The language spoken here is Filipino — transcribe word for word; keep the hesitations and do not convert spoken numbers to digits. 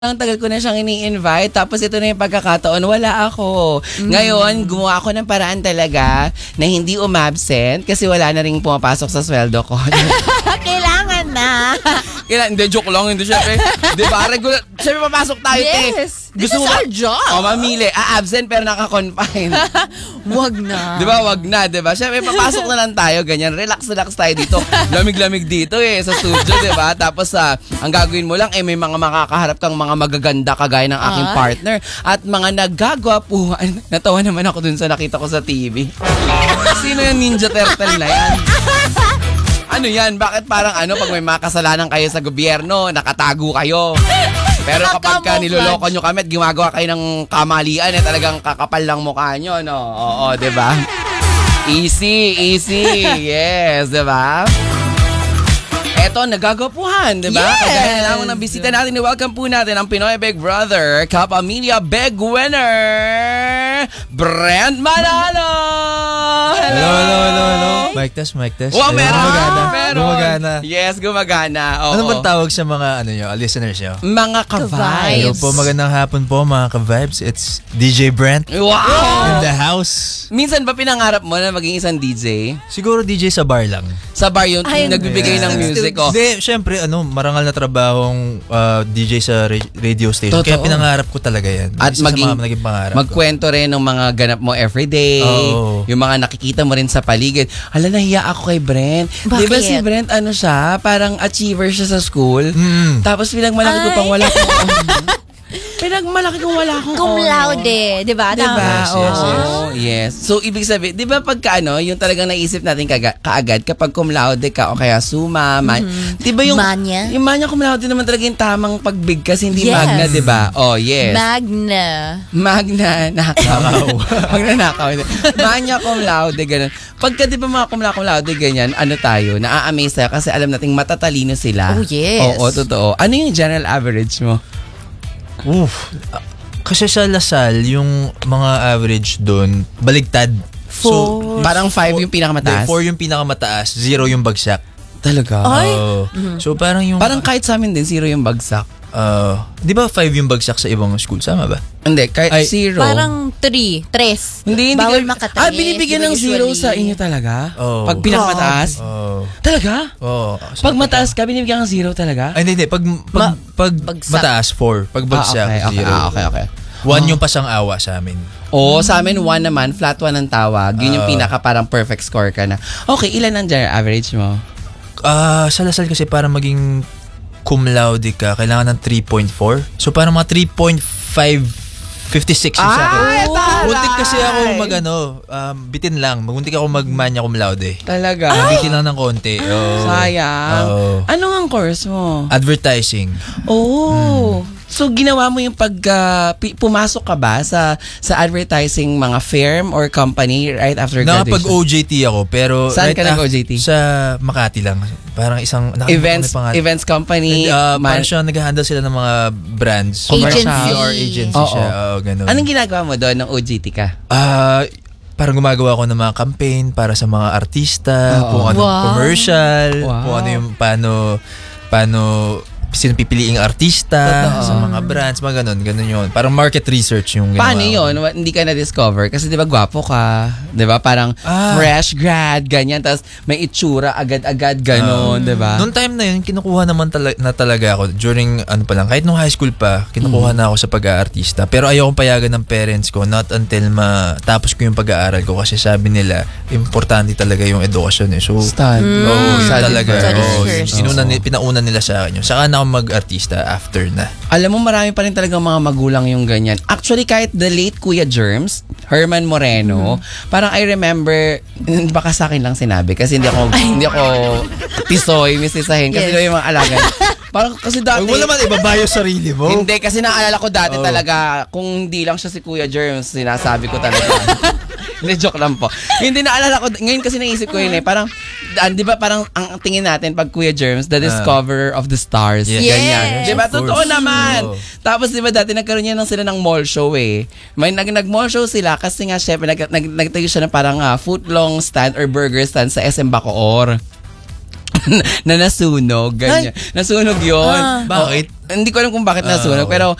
Ang tagal ko na siyang ini-invite, tapos ito na yung pagkakataon, wala ako. Mm. Ngayon, gumawa ako ng paraan talaga na hindi umabsent kasi wala na rin pumapasok sa sweldo ko. Kailangan na. Kailangan, hindi, joke lang, hindi syempre. Di ba, regular, syempre papasok tayo, te. Yes, this Gusto is mo our ba- job. O, mamili. Ah, absent pero naka-confine. Wag na. Di ba, wag na, di ba? Syempre, papasok na lang tayo, ganyan. Relax, relax tayo dito. Lamig-lamig dito eh, sa studio, di ba? Tapos, uh, ang gagawin mo lang, eh, may mga makakaharap kang mga magaganda kagaya ng aking Ah. partner at mga naggagwapuhan. Natawa naman ako dun sa nakita ko sa T V. Sino yung Ninja Turtle na yan? Ano yan? Bakit parang ano, pag may makasalanan kayo sa gobyerno, nakatago kayo? Pero kapag ka niloloko nyo kami at gumagawa kayo ng kamalian, eh, talagang kakapal lang mukha nyo, no? Oo, di ba? Easy, easy. Yes, di ba? Eto, nagagapuhan, di ba? Yes. Kagaya na lang ng bisita natin, welcome po natin ang Pinoy Big Brother, Kapamilya Big Winner, Brent Manalo! Hello, hello, hello, hello. Mic test, mic test. Wow, Ayun, meron! Gumagana. Meron! Gumagana. Yes, gumagana. Oo. Ano bang tawag sa mga ano nyo, listeners nyo? Mga Ka-vibes. ka-vibes. Hello po, magandang hapon po mga ka-vibes. It's D J Brent Wow! in the house. Minsan ba pinangarap mo na maging isang D J? Siguro D J sa bar lang. Sa bar yung Ay, nagbibigay yes. ng music, oh. Hindi, syempre, ano, marangal na trabahong uh, D J sa ra- radio station. Totoo. Kaya pinangarap ko talaga yan. At Isa maging, sa mga naging pangarap magkwento rin ng mga ganap mo everyday. Oo. Yung mga nakikita mo rin sa paligid. Hala, nahiya ako kay Brent. Bakit? Di ba si Brent, ano siya, parang achiever siya sa school. ko. Mm. Tapos pinagmalaki ko Ay. pang wala akong Pinagmalaki kong wala akong Cum laude, di ba? Di ba? Tama. Yes, yes, yes. Oo, yes. So, ibig sabihin, di ba pagka ano, yung talagang naisip natin kaga, kaagad, kapag cum laude ka o kaya suma, man, di ba yung... Manya? Yung manya cum laude naman talaga yung tamang pagbigkas, hindi Yes. magna, di ba? Oh, yes. Magna. Magna, nakaw. Magna, nakaw. Manya cum laude, ganun. Pagka di ba mga cum laude, cum laude, ganyan, ano tayo, naa-amaze tayo kasi alam nating matatalino sila. Oh, yes. Oo, totoo. Ano yung general average mo? Oof. Ah, Kasi sa Lasal, yung mga average doon, baligtad. Four. Parang five four- yung pinakamataas? Hindi, four yung pinakamataas, zero yung bagsak. Talaga? Ay. Oo. So parang yung... Parang kahit sa amin din, zero yung bagsak. Uh, di ba five yung bagsak sa ibang school? Sama ba? Hindi, kahit Ay, zero. Parang three. Tres. hindi, hindi. Bawal ka- makatres. Ah, binibigyan ng zero usually. sa inyo talaga? Oo. Pag pinakamataas? Oh. Talaga? Oh. Pag mataas ka, binibigyan ng zero talaga? Ay, hindi, hindi. Pag, pag, Ma- pag bagsak. mataas, four. Pag bagsak, ah, okay, okay, zero. ah, okay, okay. One yung pasang awa sa amin. Oo, sa amin, one naman, flat one ang tawag. Yun yung Oo. pinaka parang perfect score ka na. Okay, ilan ang general average mo? Ah, sa Lasal kasi para maging cum laude ka, kailangan ng three point four. So parang mga three point five five six yung sa akin. Ay, taray! Muntik kasi ako mag ano, um, bitin lang. Muntik ako magmanya cum laude. Talaga? Bitin lang ng konti. Oh. Sayang. Oo. Ano ang course mo? Advertising. Oh. So ginawa mo yung pag uh, pi- pumasok ka ba sa sa advertising mga firm or company right after graduation? Nakapag-O J T ako, pero... Saan ka af- nag-O J T? Sa Makati lang. Parang isang... nakalimutan ko events na yung pangalan. events company. Uh, man- parang siya nag-handle sila ng mga brands. Agency. P R agency Oo. siya. Oo, ganun. Anong ginagawa mo doon ng O J T ka? Ah, parang gumagawa ko ng mga campaign para sa mga artista, Oo. kung ano Wow. commercial, Wow. kung ano yung paano paano sino pipiliing artista Totoo. sa mga brands, mga ganun, ganun yun. Parang market research yung ginawa Paano ko. yun? Wa- Hindi ka na-discover? Kasi di ba gwapo ka? Di ba? Parang Ah. fresh grad, ganyan. Tapos may itsura agad-agad, ganon. Di ba? Noong time na yun, kinukuha naman tala- na talaga ako during ano pa lang, kahit nung high school pa, kinukuha na ako sa pag-aartista. Pero ayoko payagan ng parents ko not until matapos ko yung pag-aaral ko kasi sabi nila, importante talaga yung edukasyon eh. So, Stud. Oo, yun Study talaga. first. Oo, Study yun. first. Inuna ni- pinauna nila sa akin yun. Saka na ako mag-artista after na. Alam mo, marami pa rin talagang mga magulang yung ganyan. Actually, kahit the late Kuya Germs, Herman Moreno, parang I remember, baka sa akin lang sinabi kasi hindi ako, hindi ako tisoy, misisahin. Kasi Yes. yung mga alaga. Parang kasi dati... Huwag mo naman ibabayo sarili mo. Hindi, kasi naalala ko dati Oh. talaga, kung hindi lang siya si Kuya Germs, sinasabi ko talaga. Hindi, joke lang po. Hindi naalala ko, ngayon kasi naisip ko yun eh, parang, ah, di ba parang ang tingin natin pag Kuya Germs, the discoverer of the stars. Yes. Ganyan. Yes. Di ba? Of course. Totoo naman. Oo. Tapos di ba dati nagkaroon niya ng sila ng mall show eh. May nag, nag-mall show sila kasi nga syempre nag, nag, nagtayo siya ng parang uh, foot long stand or burger stand sa S M Bacoor. na nasunog, ganyan. Nasunog yun. Ah. Bakit? Oh, hindi ko alam kung bakit Ah, nasunog, okay. pero